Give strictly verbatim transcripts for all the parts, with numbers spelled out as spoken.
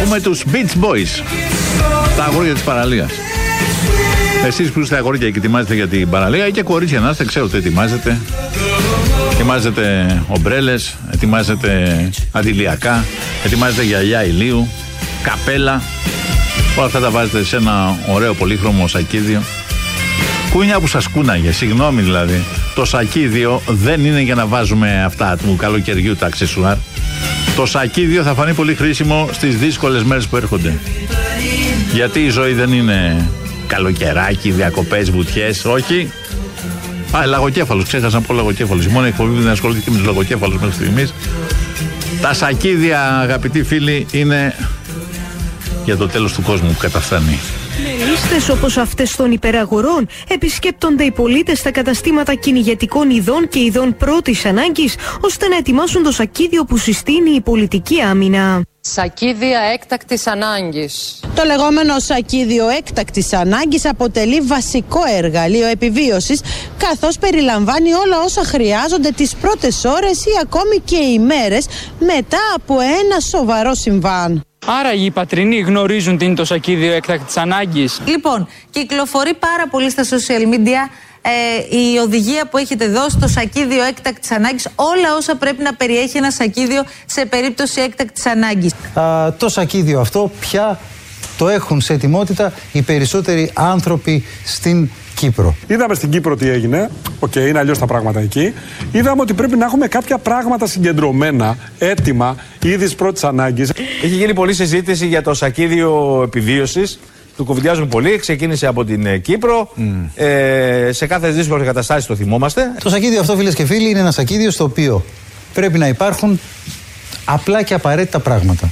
Ακούμε τους Beach Boys, τα αγόρια της παραλίας. Εσείς που είστε αγόρια και ετοιμάζετε για την παραλία, ή και κορίτσια να είστε, ξέρω ότι ετοιμάζετε. Ετοιμάζετε ομπρέλες, ετοιμάζετε αντιλιακά, ετοιμάζετε γυαλιά ηλίου, καπέλα. Όλα αυτά τα βάζετε σε ένα ωραίο πολύχρωμο σακίδιο. Κούνια που σας κούναγε, συγγνώμη δηλαδή. Το σακίδιο δεν είναι για να βάζουμε αυτά του καλοκαιριού τα αξεσουάρ. Το σακίδιο θα φανεί πολύ χρήσιμο στις δύσκολες μέρες που έρχονται. Γιατί η ζωή δεν είναι καλοκαιράκι, διακοπές, βουτιές, όχι. Α, λαγοκέφαλος, ξέχασα να πω λαγοκέφαλος. Η μόνη εκπομπή που δεν ασχολείται και με τους λαγοκέφαλους μέχρι στιγμής. Τα σακίδια, αγαπητοί φίλοι, είναι για το τέλος του κόσμου που καταφθάνει. Με λίστες όπως αυτές των υπεραγορών επισκέπτονται οι πολίτες στα καταστήματα κυνηγετικών ειδών και ειδών πρώτης ανάγκης, ώστε να ετοιμάσουν το σακίδιο που συστήνει η πολιτική άμυνα. Σακίδια έκτακτης ανάγκης. Το λεγόμενο σακίδιο έκτακτης ανάγκης αποτελεί βασικό εργαλείο επιβίωσης, καθώς περιλαμβάνει όλα όσα χρειάζονται τις πρώτες ώρες ή ακόμη και ημέρες μετά από ένα σοβαρό συμβάν. Άρα οι πατρινοί γνωρίζουν τι είναι το σακίδιο έκτακτης ανάγκης. Λοιπόν, κυκλοφορεί πάρα πολύ στα social media ε, η οδηγία που έχετε δώσει, το σακίδιο έκτακτης ανάγκης, όλα όσα πρέπει να περιέχει ένα σακίδιο σε περίπτωση έκτακτης ανάγκης. Α, το σακίδιο αυτό πια το έχουν σε ετοιμότητα οι περισσότεροι άνθρωποι στην Κύπρο. Είδαμε στην Κύπρο τι έγινε. Οκ, okay, είναι αλλιώς τα πράγματα εκεί. Είδαμε ότι πρέπει να έχουμε κάποια πράγματα συγκεντρωμένα, έτοιμα, ήδη της πρώτης ανάγκης. Έχει γίνει πολλή συζήτηση για το σακίδιο επιβίωσης. Του κουβεντιάζουν πολύ. Ξεκίνησε από την Κύπρο. Mm. Ε, σε κάθε δύσκολη καταστάση το θυμόμαστε. Το σακίδιο αυτό, φίλες και φίλοι, είναι ένα σακίδιο στο οποίο πρέπει να υπάρχουν απλά και απαραίτητα πράγματα.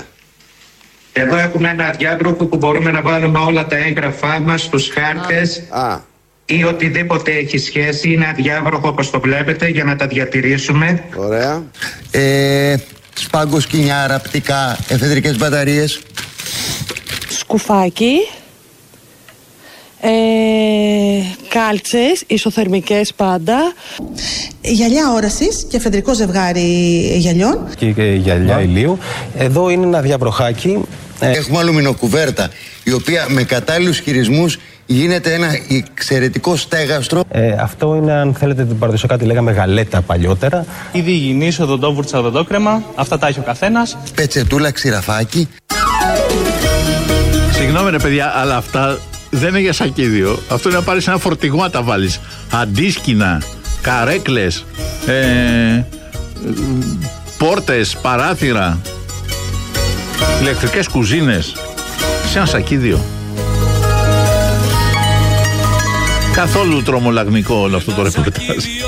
Εδώ έχουμε ένα διάγραφο που μπορούμε να βάλουμε όλα τα έγγραφά μας, τους χάρτες ah. ή οτιδήποτε έχει σχέση. Είναι αδιάβροχο όπως το βλέπετε για να τα διατηρήσουμε. Ωραία. Ε, σπάγκο, σκοινιά, ραπτικά, εφεδρικές μπαταρίες. Σκουφάκι. Ε, κάλτσες, ισοθερμικές πάντα. Γυαλιά όρασης και εφεδρικό ζευγάρι γυαλιών. Και, και γυαλιά yeah. ηλίου. Εδώ είναι ένα διαβροχάκι. Έχουμε αλουμινοκουβέρτα, η οποία με κατάλληλους χειρισμούς γίνεται ένα εξαιρετικό στέγαστρο. Ε, αυτό είναι, αν θέλετε, την παραδοσιακά τη λέγαμε γαλέτα παλιότερα. Ήδη υγιεινής, οδοντόβουρτσα, οδοντόκρεμα. Αυτά τα έχει ο καθένας. Πετσετούλα, ξηραφάκι. Συγγνώμη ρε παιδιά, αλλά αυτά δεν είναι για σακίδιο. Αυτό είναι να πάρεις ένα φορτηγό να τα βάλεις. Αντίσκηνα, καρέκλες, ε, πόρτες, παράθυρα, ηλεκτρικές κουζίνες σε ένα σακίδιο. Καθόλου τρομολαγνικό όλο αυτό το ρεπορτάζ.